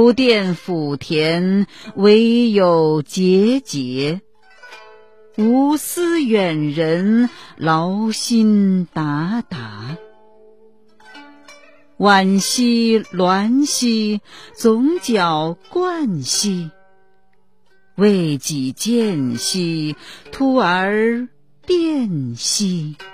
不佃抚田，惟有节节。无思远人，劳心达达。惋兮鸾兮，总角冠兮。为己见兮，突而变兮。